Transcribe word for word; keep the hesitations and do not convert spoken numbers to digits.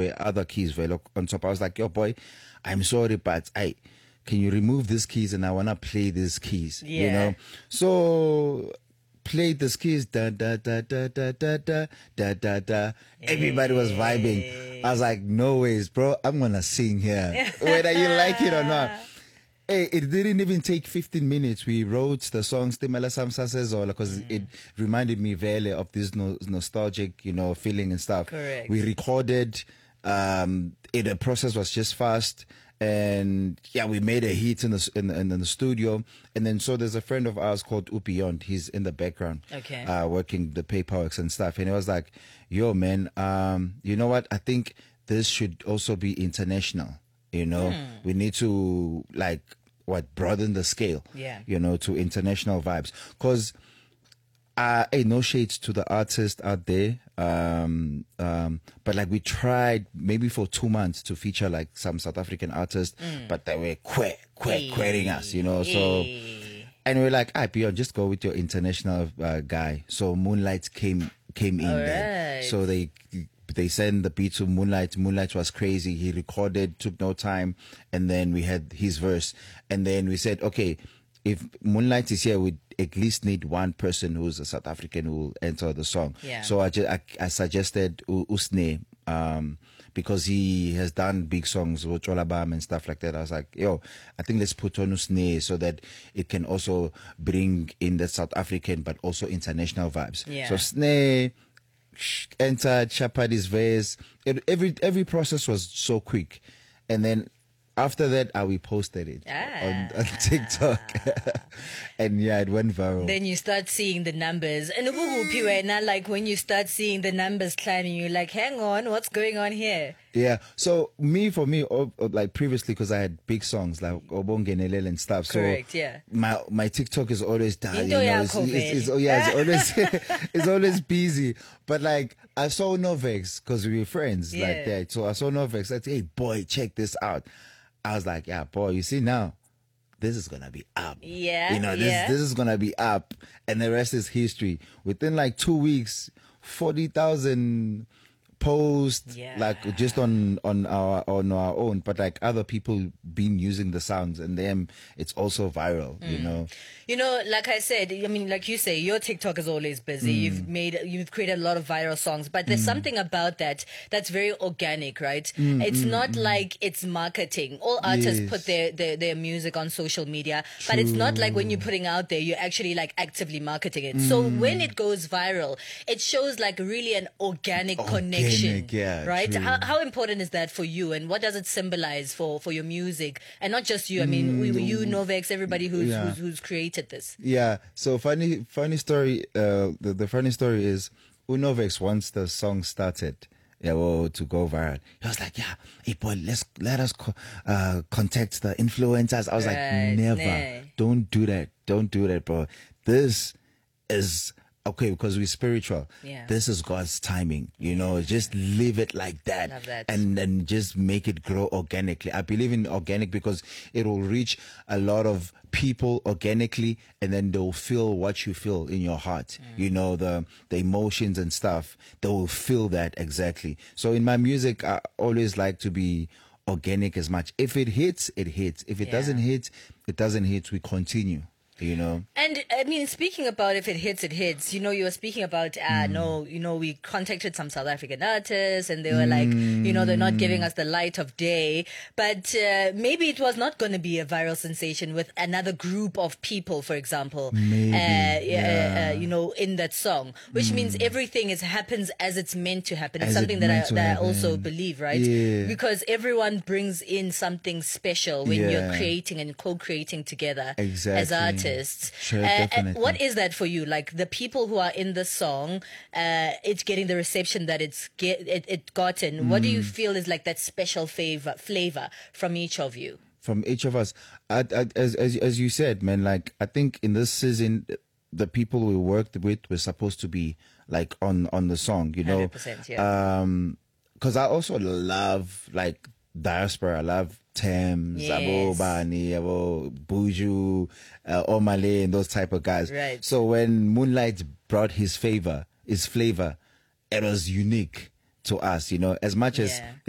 were other keys were like, on top. I was like, yo, boy, I'm sorry, but I can you remove these keys and I want to play these keys, yeah. you know? So played the keys, da da da da da da da da da da. Everybody was vibing. I was like, no ways, bro. I'm gonna sing here, whether you like it or not. Hey, it didn't even take fifteen minutes. We wrote the song Stimela Samsasezola because mm. it reminded me very of this no, nostalgic, you know, feeling and stuff. Correct. We recorded. Um, it, the process was just fast. And yeah, we made a hit in the, in the in the studio, and then so there's a friend of ours called Upiyond. He's in the background, okay, uh, working the paperwork and stuff. And he was like, "Yo, man, um, you know what? I think this should also be international. You know, hmm. we need to like what broaden the scale, yeah, you know, to international vibes. Cause, uh, hey, no shades to the artist out there." Um, um, but like we tried maybe for two months to feature like some South African artists, mm. but they were que que querying us, you know. So, and we we're like, "Ah, Pion, just go with your international uh, guy." So Moonlight came came in there. Right. So they they sent the beat to Moonlight. Moonlight was crazy. He recorded, took no time, and then we had his verse, and then we said, okay, if Moonlight is here, we at least need one person who's a South African who will enter the song. Yeah. So I, just, I, I suggested U- Usne um, because he has done big songs with Cholabam and stuff like that. I was like, yo, I think let's put on Usne so that it can also bring in the South African but also international vibes. Yeah. So Sne entered Chapadi's verse. It, every every process was so quick, and then. After that, uh, we posted it ah. on, on TikTok. And yeah, it went viral. Then you start seeing the numbers. And now, like when you start seeing the numbers climbing, you're like, hang on, what's going on here? Yeah. So me, for me, oh, oh, like previously, because I had big songs like Obongenelele and stuff. Correct, so yeah. my my TikTok is always down. You know, it's, it's, it's, it's, oh, yeah, it's always it's always busy. But like I saw Novex because we were friends yeah. like that. So I saw Novex. I said, hey boy, check this out. I was like, yeah, boy, you see now, this is going to be up. Yeah. You know, this, yeah. this is going to be up. And the rest is history. Within like two weeks, forty thousand posts, yeah. like just on, on our, on our own, but like other people been using the sounds and them, it's also viral, mm. you know? You know, like I said, I mean, like you say, your TikTok is always busy. Mm. You've made, you've created a lot of viral songs, but there's mm. something about that that's very organic, right? Mm, it's mm, not mm. like it's marketing. All artists yes. put their, their, their music on social media, True. But it's not like when you're putting out there, you're actually like actively marketing it. Mm. So when it goes viral, it shows like really an organic, organic connection. Yeah, right? How, how important is that for you, and what does it symbolize for, for your music? And not just you. I mean, mm, we, you, Novex, everybody who's, yeah. who's who's created this. Yeah. So funny, funny story. Uh, the, the funny story is, Unovex once the song started, yeah, well, to go viral, he was like, "Yeah, hey boy, let's let us co- uh, contact the influencers." I was right, like, "Never, nah. don't do that, don't do that, bro. This is." Okay, because we're spiritual. Yeah. This is God's timing. You know, just leave it like that, Love that. and then just make it grow organically. I believe in organic because it will reach a lot of people organically, and then they'll feel what you feel in your heart. Mm. You know, the the emotions and stuff. They will feel that exactly. So in my music, I always like to be organic as much. If it hits, it hits. If it yeah. doesn't hit, it doesn't hit. We continue. You know, and I mean, speaking about if it hits, it hits. You know, you were speaking about, uh, mm. no, you know, we contacted some South African artists, and they were mm. like, you know, they're not giving us the light of day. But uh, maybe it was not going to be a viral sensation with another group of people, for example, maybe, uh, yeah. uh, you know, in that song, which mm. means everything is happens as it's meant to happen. It's as something it that I that happen. I also believe, right? Yeah. Because everyone brings in something special when yeah. you're creating and co-creating together exactly. as artists. Sure, uh, and what is that for you? Like the people who are in the song, uh, it's getting the reception that it's get it, it gotten. Mm. What do you feel is like that special flavor flavor from each of you? From each of us, I, I, as as as you said, man. Like I think in this season, the people we worked with were supposed to be like on on the song, you know. one hundred percent, yeah. Um, because I also love like diaspora. I love Thames, yes. Abo Bani, Abo Buju, uh, Omale, and those type of guys. Right. So when Moonlight brought his favor, his flavor, it was unique to us, you know, as much as yeah.